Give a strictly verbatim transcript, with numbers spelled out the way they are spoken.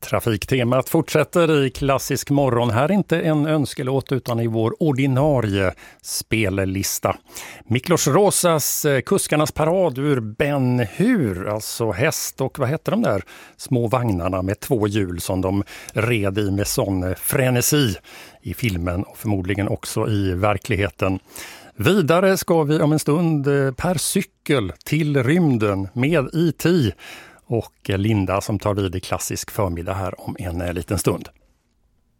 Trafiktemat fortsätter i Klassisk morgon. Här är inte en önskelåt utan i vår ordinarie spellista. Miklos Rosas Kuskarnas parad ur Ben Hur, alltså häst och vad heter de där små vagnarna med två hjul som de red i med sån frenesi i filmen och förmodligen också i verkligheten. Vidare ska vi om en stund per cykel till rymden med I T och Linda som tar vid i Klassisk förmiddag här om en liten stund.